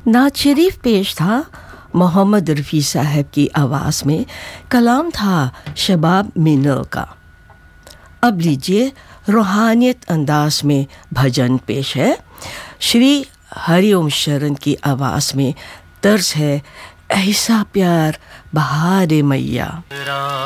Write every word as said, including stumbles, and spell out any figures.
नात शरीफ पेश था मोहम्मद रफ़ी साहब की आवाज़ में, कलाम था शबाब मीनल का। अब लीजिए रूहानियत अंदाज में भजन पेश है। श्री हरिओम शरण की आवाज़ में तर्ज है ऐसा प्यार बहारे मैया।